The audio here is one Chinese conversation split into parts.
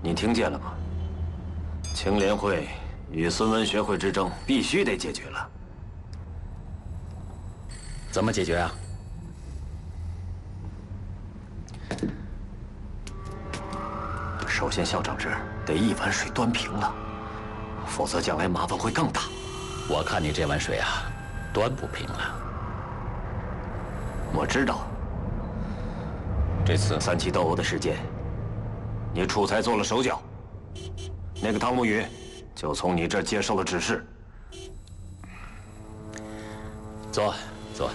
你听见了吗？青莲会与孙文学会之争必须得解决了。 怎么解决啊？ 首先，校长这儿得一碗水端平了，否则将来麻烦会更大。 我看你这碗水啊，端不平了。 我知道，这次三七斗殴的事件，你楚才做了手脚，那个汤沐雨就从你这儿接受了指示。 坐，坐。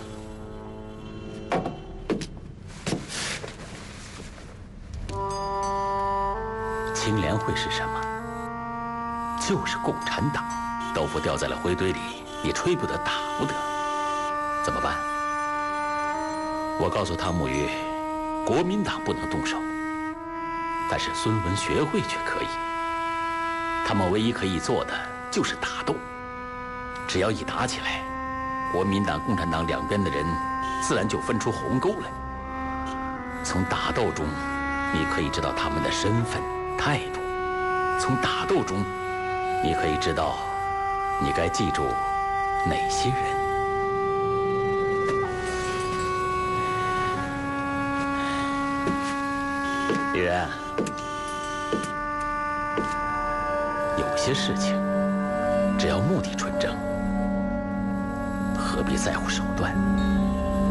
青莲会是什么？就是共产党。豆腐掉在了灰堆里，你吹不得，打不得，怎么办？我告诉汤沐雨，国民党不能动手，但是孙文学会却可以。他们唯一可以做的就是打斗。只要一打起来，国民党、共产党两边的人自然就分出鸿沟来。从打斗中，你可以知道他们的身份、态度；从打斗中，你可以知道你该记住哪些人。李仁，有些事情只要目的纯正，何必在乎手段？